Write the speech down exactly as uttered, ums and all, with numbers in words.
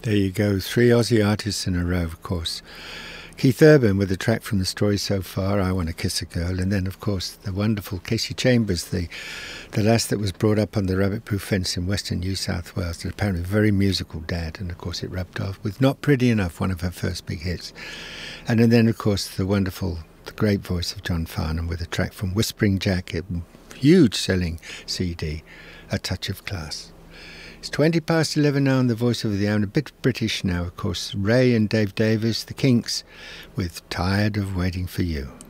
There you go, three Aussie artists in a row, of course. Keith Urban with a track from The Story So Far, I Want to Kiss a Girl, and then, of course, the wonderful Casey Chambers, the the lass that was brought up on the rabbit-proof fence in western New South Wales, and apparently a very musical dad, and of course it rubbed off with Not Pretty Enough, one of her first big hits. And then, of course, the wonderful, the great voice of John Farnham with a track from Whispering Jack, a huge-selling C D, A Touch of Class. It's twenty past eleven now on The Voice of the Hour, a bit British now, of course. Ray and Dave Davis, The Kinks, with Tired of Waiting for You.